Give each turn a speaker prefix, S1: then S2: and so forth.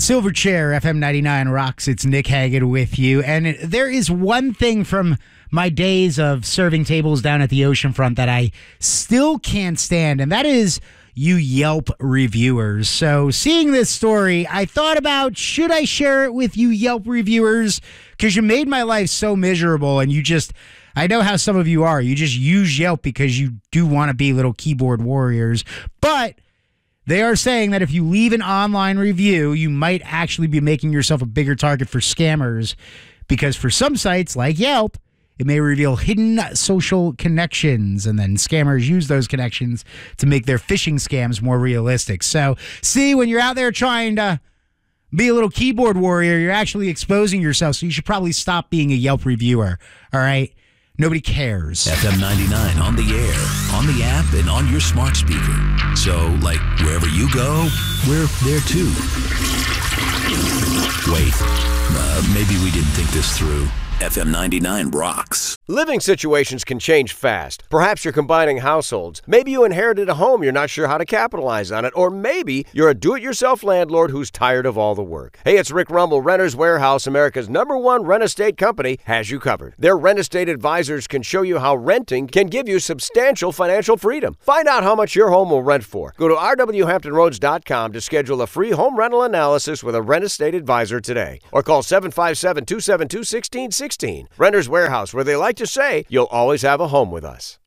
S1: Silverchair, FM 99 rocks. It's Nick Hagan with you. And there is one thing from my days of serving tables down at the oceanfront that I still can't stand, and that is you Yelp reviewers. So seeing this story, I thought about, should I share it with you Yelp reviewers? Because you made my life so miserable, and I know how some of you are. You just use Yelp because you do want to be little keyboard warriors. But they are saying that if you leave an online review, you might actually be making yourself a bigger target for scammers, because for some sites like Yelp, it may reveal hidden social connections, and then scammers use those connections to make their phishing scams more realistic. So, see, when you're out there trying to be a little keyboard warrior, you're actually exposing yourself, so you should probably stop being a Yelp reviewer, all right? Nobody cares.
S2: FM 99 on the air, on the app, and on your smart speaker. So, like, wherever you go, we're there too. Wait, maybe we didn't think this through. FM 99 rocks.
S3: Living situations can change fast. Perhaps you're combining households. Maybe you inherited a home, you're not sure how to capitalize on it. Or maybe you're a do-it-yourself landlord who's tired of all the work. Hey, it's Rick Rumble. Renters Warehouse, America's #1 rent estate company, has you covered. Their rent estate advisors can show you how renting can give you substantial financial freedom. Find out how much your home will rent for. Go to rwhamptonroads.com to schedule a free home rental analysis with a rent estate advisor today. Or call 757-272-1616. Renters Warehouse, where they like to say, you'll always have a home with us.